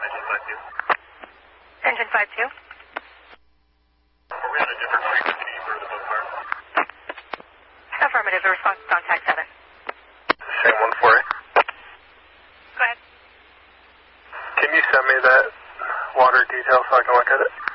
Engine 5-2. Are we on a different frequency for the boat? Affirmative, response to contact 7. Same 148. Go ahead. Can you send me that water detail so I can look at it?